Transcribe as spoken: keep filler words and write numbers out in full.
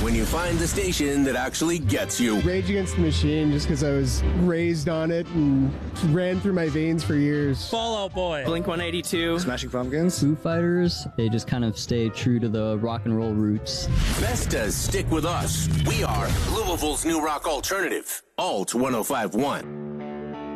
when you find the station that actually gets you. Rage Against the Machine, just because I was raised on it and ran through my veins for years. Fall Out Boy. Blink one eighty-two. Smashing Pumpkins. Foo Fighters. They just kind of stay true to the rock and roll roots. Vestas stick with us. We are Louisville's new rock alternative. Alt one oh five one.